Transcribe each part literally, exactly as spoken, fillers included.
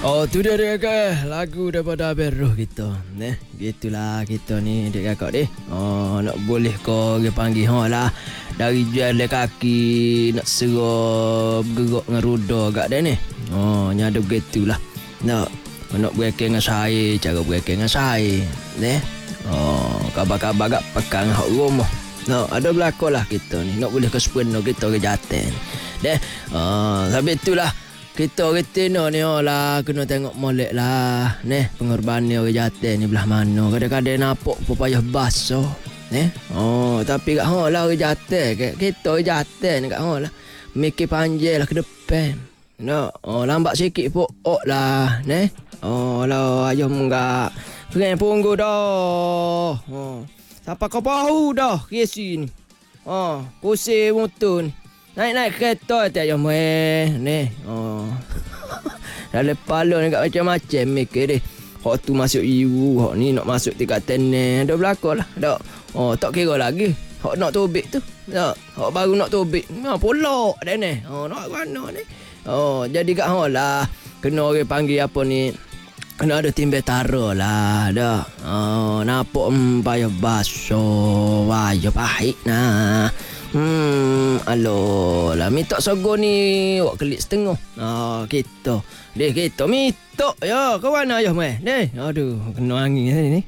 Oh tu dia dia kakak, lagu daripada Beruh kita. Neh, gitulah kita ni dek kakak deh. Oh nak boleh kau dia panggil ha lah. Dari jalan kaki nak serap gerak dengan roda gak dah ni. Oh nyada begitulah. Nak nak berekeng dengan saya, cara berekeng dengan saya. Neh. Oh kabar-kabar gak pekan hak rumah. Nak ada belakang lah kita ni. Nak boleh ke sepenuh kita ke Jaten. Deh. Oh sampai itulah. Kita retina ni oh lah kena tengok molek lah. Neh pengorbanan orang Jaten ni belah mana. Kadang-kadang nampak pun payah basuh. Neh. Oh tapi kat hang lah orang Jaten. Kita orang Jaten kat hang lah. Mikir panjang lah ke depan. No. Oh lambat sikit pun ok lah. Neh. Oh lah ayah menggak. Keren punggu dah. Oh. Siapa kau bau dah kesi ni. Oh kursi motor ni. Naik-naik kereta tak ayah meh. Ni. Oh. Dalam kepala ni kat macam-macam mikir dia. Hak tu masuk ibu, hak ni nak masuk tingkat tenang. Dah berlaku lah. Tak. Oh, tak kira lagi. Hak nak tobik tu. Tak. Hak baru nak tobik. Ha, pulak dah ni. Oh, nak mana ni. Oh, jadi kat hak lah. Kena orang panggil apa ni. Kena ada timbel tara lah. Dah. Oh, nampak hmm, payah basuh. Payah pahit nah. Hmm, alo lah minta sogo ni wak kelik setengah. Ah, kita. Deh kita minta ya. Kau mana ayah meh? Deh. Aduh, kena angin ni.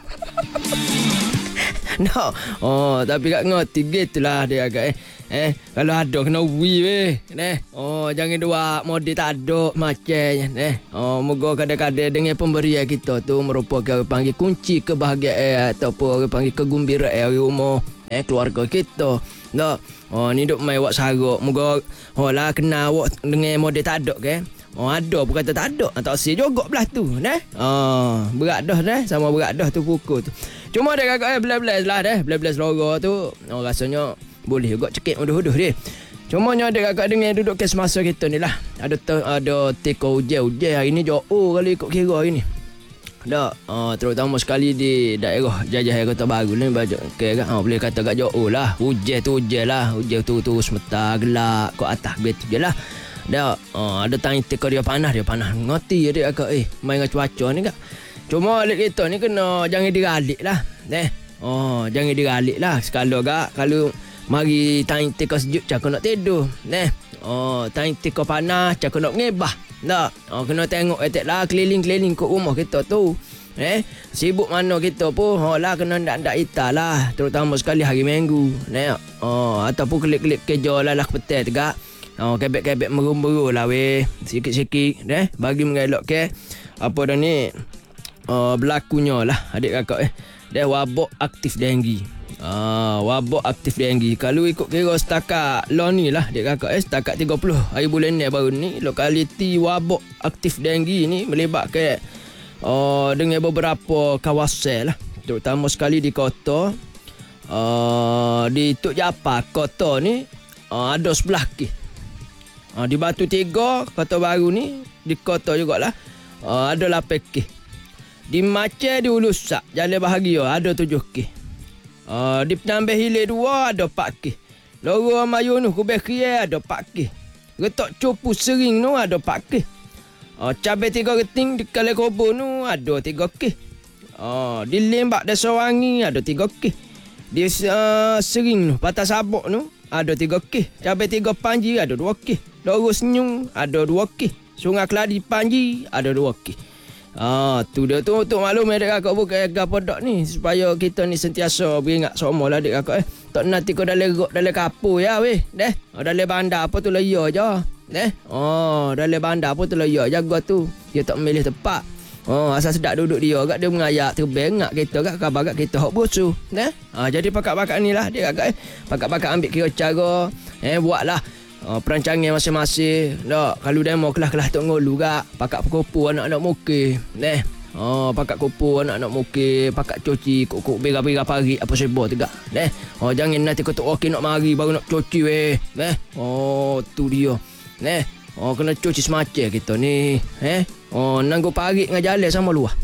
No. Oh, tapi kat ngerti gitulah dia agak eh. Eh, kalau ada kena wi weh. Deh. Oh, jangan dua model tak ada macamnya. Deh. Oh, moga kadang-kadang dengan pemberian kita tu merupakan panggil kunci kebahagiaan ataupun panggil kegembiraan rumah eh keluarga kita. Tak. Oh ni duk mai wak saruk. Moga oh lah kenal wak dengan model tak ada ke. Oh ada pun kata tak ada. Tak si jogok belah tu, nah. Oh berat dah dah sama berat dah tu pukul tu. Cuma dia kakak eh belas-belas lah dah. belas-belas lora tu. Oh rasanya boleh juga cekik uduh-uduh dia. Cuma nya dia kakak dengan duduk kes masa kita ni lah. Ada ada teko ujian-ujian hari ni jauh kali ikut kira hari ni. Tak, uh, terutama sekali di daerah Jajah Air Kota Baru ni banyak okay, kan? Uh, boleh kata kat jauh lah. Hujan tu hujan lah. Hujan tu tu semeta gelap kat atas begitu je lah. Tak, uh, ada tanya teka dia panas, dia panas. Ngerti dia agak eh main dengan cuaca ni kak. Cuma alik kita ni kena jangan diralik lah. Eh, oh jangan diralik lah. Sekali kak kalau mari tanya teka sejuk cak nak tidur. Eh, oh tanya teka panas cak nak ngebah. Tak, oh, kena tengok etek lah keliling-keliling kat rumah kita tu. Eh, sibuk mana kita pun, oh lah kena ndak-ndak ita lah. Terutama sekali hari Minggu. Nek, oh ataupun kelip-kelip kerja lah lah petai tegak. Oh, kebek-kebek merum-merum lah weh. Sikit-sikit, eh, bagi mengelak ke. Apa dah ni? Oh, berlakunya lah adik kakak eh. Dia wabak aktif denggi. Ah, wabak aktif denggi. Kalau ikut kira setakat law ni lah dek kakak eh setakat tiga puluh hari bulan ni baru ni lokaliti wabak aktif denggi ni melibatkan uh, dengan beberapa kawasan lah, terutama sekali di kota uh, di Tuk Japa kota ni uh, ada sebelah ke uh, di Batu Tiga Kota Baru ni di kota jugalah uh, ada lapan ke. Di Maceh di Ulusak Jalan Bahagia ada tujuh ke. Uh, di Penambah Hilir dua ada empat ke. Lorong Mayunuh Kubeh Kia ada empat ke. Retok Cupu Sering tu ada empat ke. Uh, Cabai Tiga Reting di Kalai Kobo tu ada tiga ke. Uh, di Lembak Desa Wangi ada tiga ke. Di uh, Sering tu Patah Sabok tu ada tiga ke. Cabai Tiga Panji ada dua ke. Lorong Senyum ada dua ke. Sungai Keladi Panji ada dua ke. Ah, tu dia tu untuk maklum adik kakak bukan gapo dak ni supaya kita ni sentiasa beringat semua lah adik kakak eh. Tak nanti kau dalam rok dalam kapur ya weh. Deh. Oh, dalam bandar apa tu lah ya je. Deh. Oh, dalam bandar apa tu lah ya jaga tu. Dia tak memilih tempat. Oh, asal sedap duduk dia agak dia mengayak terbengak kita agak khabar agak kita hok busu. Deh. Ah, jadi pakak-pakak ni lah adik kakak eh. Pakak-pakak ambil kira cara eh buatlah Uh, perancangan masing-masing. Tak, kalau demo kelas-kelas tok ngolu gak, pakak kupu anak-anak muke. Neh. Oh, pakak kupu anak-anak muke, pakak cuci kok-kok bera-bera pagi apa sebo tegak. Neh. Oh, jangan nanti kau tok okey nak mari baru nak cuci weh. Neh. Oh, tu dia. Neh. Oh, kena cuci semacam kita ni. Eh. Oh, nanggu pagi dengan jalan sama luah.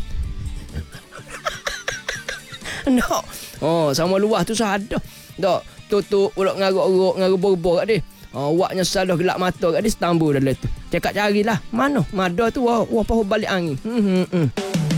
No. Oh, sama luah tu sada. Tak, tutup pulak ngaruk-ngaruk ngaruk-borbor kat dia. Oh, awaknya salah gelap mata kat dia setambul dalam tu. Cakap carilah. Mana? Mada tu wah, wah pahu balik angin. Hmm, hmm, hmm.